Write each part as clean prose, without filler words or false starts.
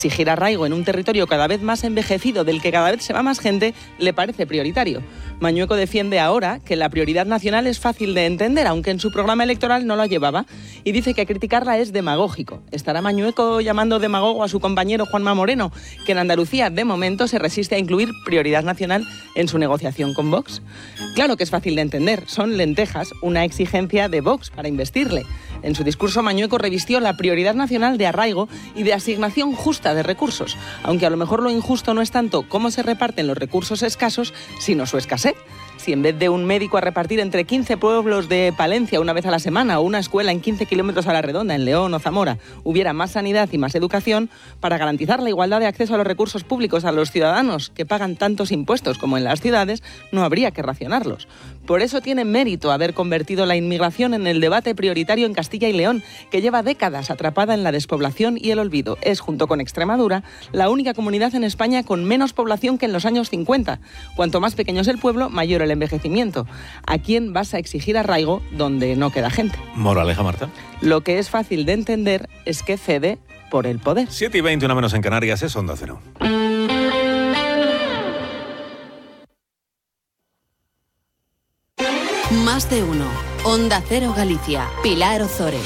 Exigir arraigo en un territorio cada vez más envejecido, del que cada vez se va más gente, le parece prioritario. Mañueco defiende ahora que la prioridad nacional es fácil de entender, aunque en su programa electoral no la llevaba, y dice que criticarla es demagógico. ¿Estará Mañueco llamando demagogo a su compañero Juanma Moreno, que en Andalucía, de momento, se resiste a incluir prioridad nacional en su negociación con Vox? Claro que es fácil de entender, son lentejas, una exigencia de Vox para investirle. En su discurso, Mañueco revistió la prioridad nacional de arraigo y de asignación justa de recursos, aunque a lo mejor lo injusto no es tanto cómo se reparten los recursos escasos, sino su escasez. Si en vez de un médico a repartir entre 15 pueblos de Palencia una vez a la semana o una escuela en 15 kilómetros a la redonda en León o Zamora hubiera más sanidad y más educación, para garantizar la igualdad de acceso a los recursos públicos a los ciudadanos que pagan tantos impuestos como en las ciudades, no habría que racionarlos. Por eso tiene mérito haber convertido la inmigración en el debate prioritario en Castilla y León, que lleva décadas atrapada en la despoblación y el olvido. Es, junto con Extremadura, la única comunidad en España con menos población que en los años 50. Cuanto más pequeño es el pueblo, mayor el envejecimiento. ¿A quién vas a exigir arraigo donde no queda gente? Moraleja, Marta. Lo que es fácil de entender es que cede por el poder. 7:20, una menos en Canarias, es Onda Cero. Más de uno. Onda Cero Galicia. Pilar Ozores.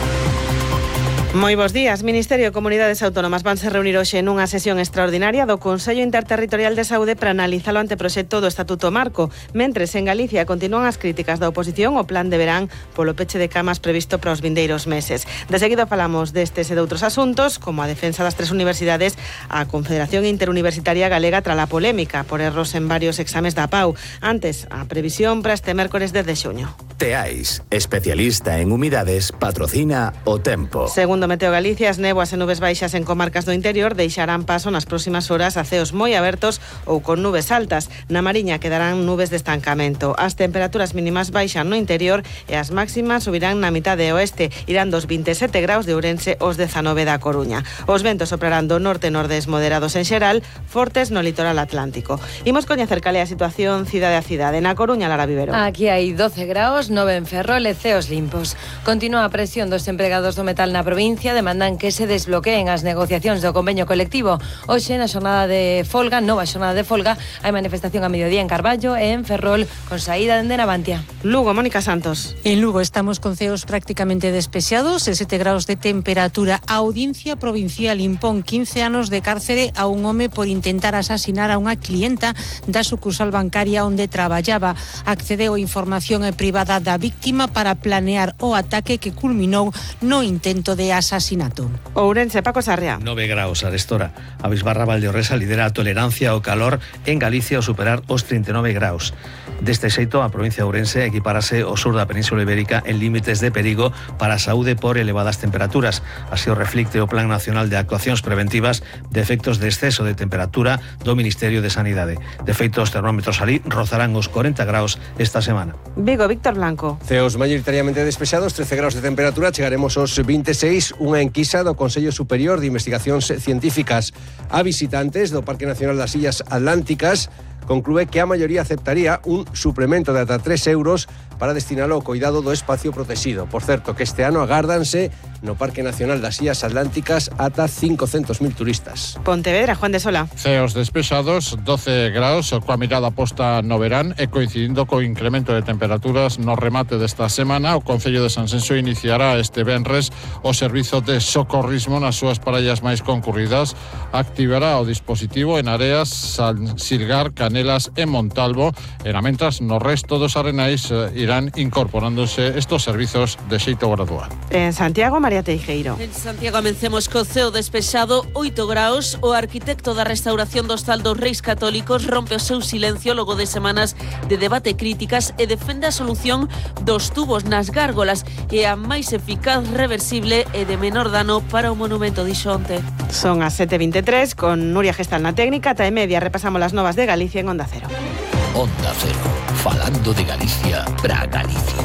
Moi bons días. Ministerio e Comunidades Autónomas vanse reunir hoxe nunha sesión extraordinaria do Consello Interterritorial de Saúde para analizar o anteproxecto do Estatuto Marco. Mentres, en Galicia continúan as críticas da oposición ao plan de verán polo peche de camas previsto para os vindeiros meses. De seguido falamos destes e de outros asuntos, como a defensa das 3 universidades, a Confederación Interuniversitaria Galega tras a polémica por erros en varios exames da PAU. Antes, a previsión para este mércores 10 de xuño. Teais, especialista en humidades, patrocina o tempo. Segundo Meteo Galicia, as néboas e nubes baixas en comarcas do interior deixarán paso nas próximas horas a ceos moi abertos ou con nubes altas. Na Mariña quedarán nubes de estancamento. As temperaturas mínimas baixan no interior e as máximas subirán na mitade oeste. Irán dos 27 graus de Ourense aos 19 da Coruña. Os ventos soprarán do norte e nordés moderados en xeral, fortes no litoral atlántico. Imos coñecer cal é a situación cidade a cidade. Na Coruña, Lara Vivero. Aquí hai 12 graus, 9 en Ferrol e ceos limpos. Continúa a presión dos empregados do metal na provincia, demandan que se desbloqueen as negociacións do convenio colectivo. Hoxe, na xornada de folga, nova xornada de folga, hai manifestación a mediodía en Carballo e en Ferrol, con saída dende Navantia. Lugo, Mónica Santos. En Lugo estamos con ceos prácticamente despexados e 7 graus de temperatura. A Audiencia Provincial impón 15 anos de cárcere a un home por intentar asasinar a unha clienta da sucursal bancaria onde traballaba. Accedeu a información privada da víctima para planear o ataque que culminou no intento de asasinato. Ourense, Paco Sarria. 9 graus arestora. A Bisbarra Valdeorresa lidera a tolerancia ao calor en Galicia ao superar os 39 graus. Deste xeito, a provincia de Ourense equiparase ao sur da Península Ibérica en límites de perigo para a saúde por elevadas temperaturas. Así o reflicte o Plan Nacional de Actuacións Preventivas de efectos de exceso de temperatura do Ministerio de Sanidade. De feito, os termómetros alí rozarán os 40 graus esta semana. Vigo, Víctor Blanco. Ceos maioritariamente despexados, 13 graus de temperatura, chegaremos aos 26, unha enquisa do Consello Superior de Investigacións Científicas a visitantes do Parque Nacional das Illas Atlánticas. Conclúe que a maioría aceptaría un suplemento de ata 3 euros para destinalo ao cuidado do espacio protegido. Por certo, que este ano agárdanse no Parque Nacional das Illas Atlánticas ata 500.000 turistas. Pontevedra, Juan de Sola. Ceos despexados, 12 graus, coa mirada posta no verán e coincidindo co incremento de temperaturas no remate desta semana, o Concello de Sanxenxo iniciará este venres o servizo de socorrismo nas súas praias máis concurridas. Activará o dispositivo en áreas San Silgar, Canelas e Montalvo, e na mentras no resto dos arenais irán incorporándose estos servizos de xeito gradual. En Santiago, María Teijeiro. En Santiago amencemos co ceo despexado, 8 graus. O arquitecto da restauración do Hostal dos Reis Católicos rompe o seu silencio logo de semanas de debate e críticas e defende a solución dos tubos nas gárgolas, e a máis eficaz, reversible e de menor dano para o monumento, dixo onte. Son as 7:23, con Nuria Gestal na técnica, ata e media repasamos las novas de Galicia en Onda Cero. Onda Cero, falando de Galicia para Galicia.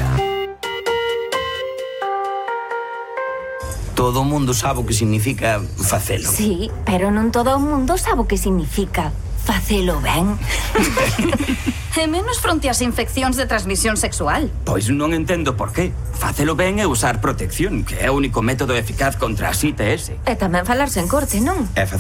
Todo o mundo sabe o que significa facelo. Sí, pero non todo o mundo sabe o que significa facelo ben. E menos fronte ás infeccións de transmisión sexual. Pois non entendo por qué. Facelo ben é usar protección, que é o único método eficaz contra as ITS. E tamén falarse en corte, non? E